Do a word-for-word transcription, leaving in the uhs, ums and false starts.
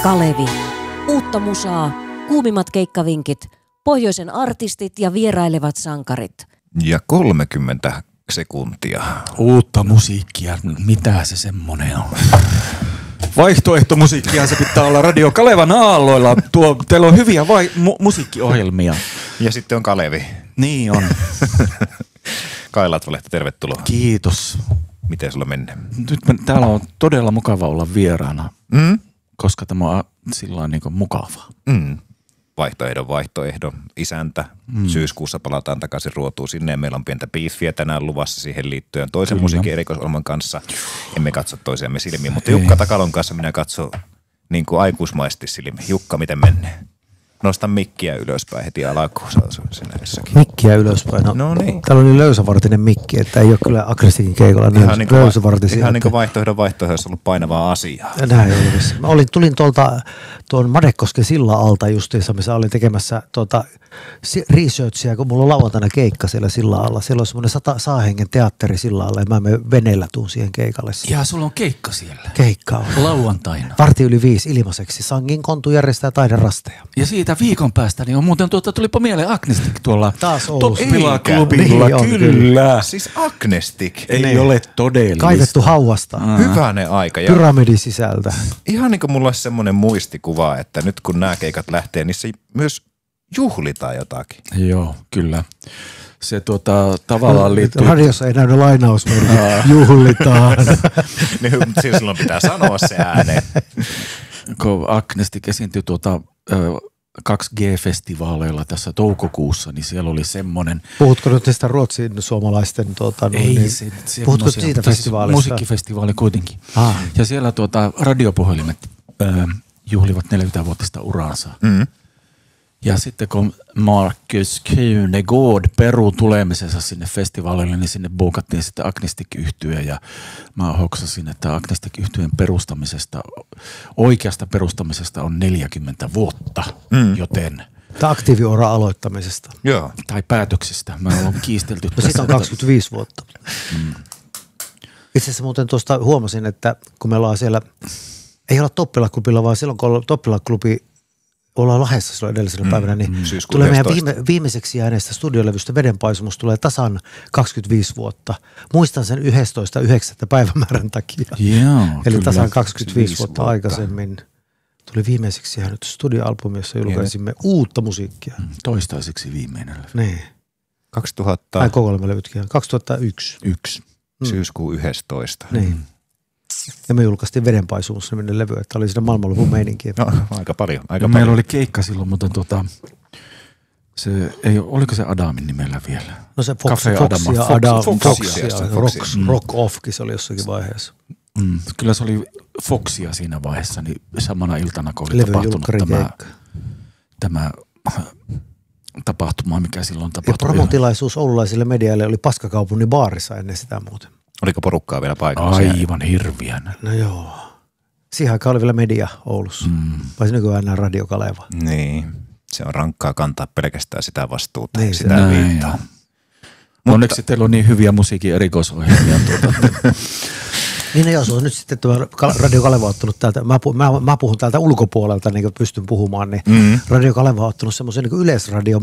Kalevi. Uutta musaa, kuumimmat keikkavinkit, pohjoisen artistit ja vierailevat sankarit. Ja kolmekymmentä sekuntia. Uutta musiikkia, mitä se semmonen on? Vaihtoehtomusiikkia se pitää olla Radio Kalevan aalloilla. Tuo, teillä on hyviä vai, mu, musiikkiohjelmia. Ja sitten on Kalevi. Niin on. Kai Latvalehto, tervetuloa. Kiitos. Miten sulla menee? Nyt me, täällä on todella mukava olla vieraana, Mm? koska tämä on sillain niin kuin mukavaa. Mm. Vaihtoehdon vaihtoehdon isäntä. Mm. Syyskuussa palataan takaisin Ruotuun sinne ja meillä on pientä biiffiä tänään luvassa siihen liittyen toisen Kyllä. musiikin erikoisohjelman kanssa. Emme katso toisiamme silmiin, mutta Ei. Jukka Takalon kanssa minä katson niin kuin aikuismaisesti silmiin. Jukka, miten menee? Nosta mikkiä ylöspäin heti alkuun. Mikkiä ylöspäin. No, no niin. Täällä on niin löysävartinen mikki, että ei ole kyllä Agristikin keikolla ihan niin löysävartisia. Ihan niin kuin vaihtoehdon vaihtoehto olisi ollut painavaa asiaa. Näin oli. Mä olin, tulin tuolta tuon Madekosken sillan alta justiinsa, missä olin tekemässä tuota researchia, kun mulla on lauantaina keikka siellä sillan alla. Siellä on semmoinen sata, saahengen teatteri sillan alla ja mä menen veneellä tuun siihen keikalle. Ja sulla on keikka siellä. Keikka on. Lauantaina. Varti yli viisi ilmaiseksi. Sangin kontu järjestää taiderasteja. Ja siitä viikon päästä niin on muuten tuota, tulipa mieleen Agnestik tuolla taas Oulussa. Toppila-klubilla. Niin, kyllä. kyllä. Siis Agnestik. Ei niin. ole todellista. Kaivettu hauvasta. Mm. Hyvänen aika. Ja pyramidin sisältä. ihan niin kuin mulla olisi semmoinen muistikuva, että nyt kun nämä keikat lähtee, niin se myös juhlitaan jotakin. Joo, kyllä. Se tuota, tavallaan liittyy... Radiossa ei näy lainausmerkit. Juhlitaan. Niin, mutta silloin pitää sanoa se ääneen. Kun Agnestik esiintyi tuota, kaksi G-festivaaleilla tässä toukokuussa, niin siellä oli semmoinen... Puhutko nyt tästä ruotsin suomalaisten... Tuota, ei, niin, se, se puhutko siitä festivaalista? Musiikkifestivaali kuitenkin. Ah. Ja siellä tuota, radiopuhelimet äh, juhlivat neljäkymmentä-vuotista uraansa. Mm. Ja sitten kun Markus Kynegård peruu tulemisensa sinne festivaalille, niin sinne buukattiin sitten Agnestik-yhtye ja mä hoksasin, että Agnestik-yhtyeen perustamisesta, oikeasta perustamisesta on neljäkymmentä vuotta, mm. joten... Tai aktiiviuran aloittamisesta. Joo. Tai päätöksistä. Mä olen kiistelty. No siitä on kaksikymmentäviisi vuotta. Mm. Itse asiassa muuten tuosta huomasin, että kun me ollaan siellä, ei olla Toppila-klubilla, vaan silloin kun Toppila-klubi ollaan Lahdessa silloin edellisenä mm, päivänä, niin mm, tulee meidän viime, viimeiseksi jääneestä studiolevystä Vedenpaisumus tulee tasan kaksikymmentäviisi vuotta. Muistan sen yhdestoista yhdeksättä päivämäärän takia. Joo, eli kyllä, tasan kaksikymmentäviisi vuotta, vuotta aikaisemmin. Tuli viimeiseksi jäänyt studioalbumi, jossa julkaisimme niin. uutta musiikkia. Toistaiseksi viimeinen levy. Niin. kaksituhatta... Ai kokoelma levytkin. kaksituhattayksi. Yksi. Mm. Syyskuun yhdestoista. Niin. Mm. Ja me julkaistiin Vedenpaisumus niminen levy, että oli siinä maailmanlopun meininkiä. No, aika paljon. Aika no, paljon. Meillä oli keikka silloin, mutta tuota, se ei, oliko se Adamin nimellä vielä? No se Fox, Cafe Foxia, Adama. Adam, Foxia, Foxia, Foxia, Rock, Foxia. Rock Offkin se oli jossakin vaiheessa. Mm, kyllä se oli Foxia siinä vaiheessa, niin samana iltana, kun oli Levy tapahtunut tämä, keikka. tämä tapahtuma, mikä silloin Ja tapahtui. promotilaisuus oululaisille mediaille oli Paskakaupungin baarissa ennen sitä muuten. Oliko porukkaa vielä paikalla? Aivan hirviän. No joo. Siihen aikaan oli vielä media Oulussa. Mm. Vai nykyään enää Radio Kaleva. Niin. Se on rankkaa kantaa pelkästään sitä vastuuta. Niin, sitä näin, viittaa. joo. Onneksi teillä on niin hyviä musiikin erikoisohjelmia. Tuota. Niin jos on nyt sitten tämä Radio Kaleva ottanut täältä, mä, puhun, mä, mä puhun täältä ulkopuolelta niin kuin pystyn puhumaan, niin mm-hmm. Radio Kaleva on ottanut semmoisen niin yleisradion